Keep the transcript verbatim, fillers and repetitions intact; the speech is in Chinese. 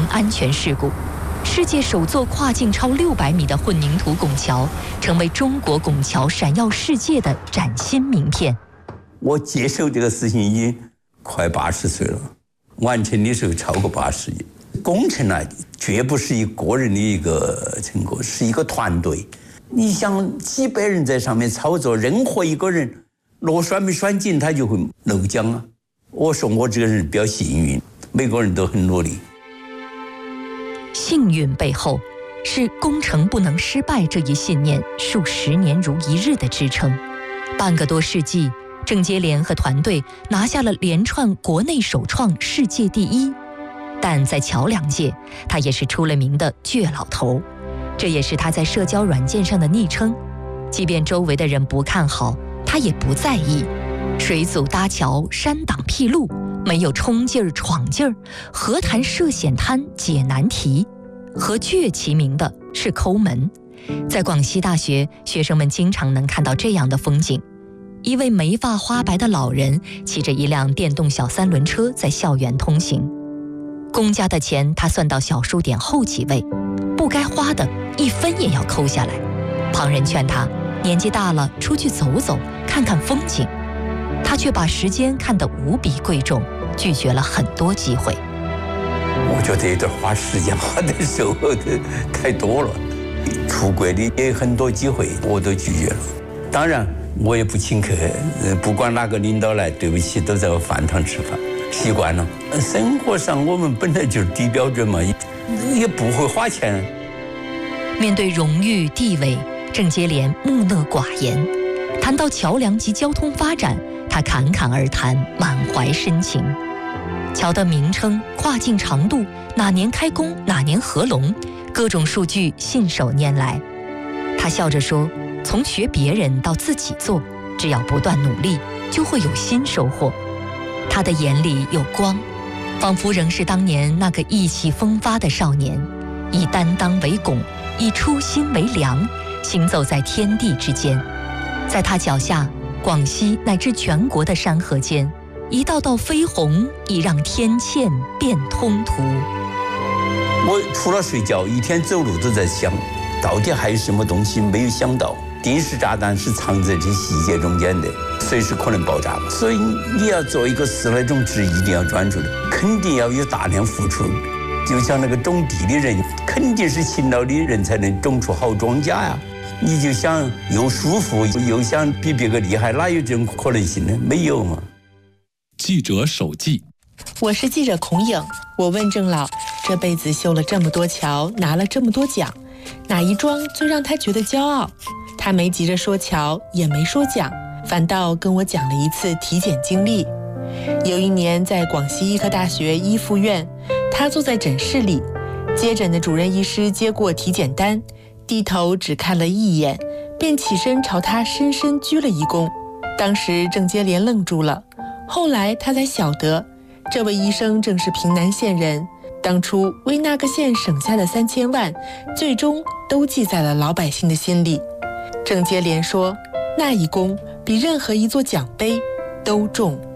安全事故。世界首座跨境超六百米的混凝土拱桥，成为中国拱桥闪耀世界的崭新名片。 我接受这个事情已经快八十岁了，完成的时候超过八十亿。工程啊，绝不是一个人的一个成果，是一个团队。你想几百人在上面操作，任何一个人螺栓没栓紧，他就会漏浆啊。我说我这个人比较幸运，每个人都很努力。 幸运背后是工程不能失败这一信念数十年如一日的支撑。半个多世纪，郑洁莲和团队拿下了连串国内首创、世界第一。但在桥梁界，他也是出了名的倔老头，这也是他在社交软件上的昵称。即便周围的人不看好，他也不在意。水阻搭桥，山挡僻路，没有冲劲儿、闯劲儿，何谈涉险滩、解难题？和倔齐名的是抠门。在广西大学，学生们经常能看到这样的风景：一位眉发花白的老人骑着一辆电动小三轮车在校园通行。公家的钱他算到小数点后几位，不该花的一分也要抠下来。旁人劝他年纪大了，出去走走，看看风景。他却把时间看得无比贵重，拒绝了很多机会。 我觉得有点花时间花的时候太多了，出国的也有很多机会，我都拒绝了。当然，我也不请客，不管哪个领导来，对不起，都在我饭堂吃饭，习惯了。生活上我们本来就是低标准嘛，也不会花钱。 面对荣誉地位，郑洁莲木讷寡言。谈到桥梁及交通发展，他侃侃而谈，满怀深情。桥的名称、跨境长度、哪年开工、哪年合龙，各种数据信手拈来。他笑着说，从学别人到自己做，只要不断努力，就会有新收获。他的眼里有光，仿佛仍是当年那个意气风发的少年，以担当为拱，以初心为梁，行走在天地之间。在他脚下，广西乃至全国的山河间，一道道飞鸿已让天堑变通途。 我除了睡觉，一天走路都在想，到底还有什么东西没有想到？定时炸弹是藏在这细节中间的，随时可能爆炸。所以你要做一个事，那种事一定要专注的，肯定要有大量付出。就像那个种地的人，肯定是勤劳的人才能种出好庄稼呀。你就想又舒服又想比别个厉害，哪有这种可能性呢？没有嘛。 记者手记， 我是记者孔颖。我问郑老，这辈子修了这么多桥，拿了这么多奖，哪一桩最让他觉得骄傲？他没急着说桥，也没说奖，反倒跟我讲了一次体检经历。有一年在广西医科大学一附院，他坐在诊室里，接诊的主任医师接过体检单，低头只看了一眼，便起身朝他深深鞠了一躬。当时郑洁莲愣住了，后来他才晓得，这位医生正是平南县人，当初为那个县省下的三千万，最终都记在了老百姓的心里。郑洁莲说，那一功比任何一座奖杯都重。